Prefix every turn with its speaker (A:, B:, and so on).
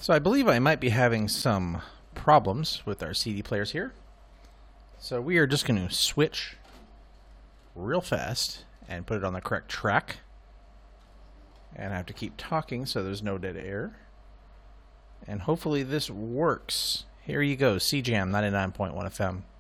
A: So I believe I might be having some problems with our CD players here. So we are just going to switch real fast and put it on the correct track. And I have to keep talking so there's no dead air. And hopefully this works. Here you go, CJAM 99.1 FM.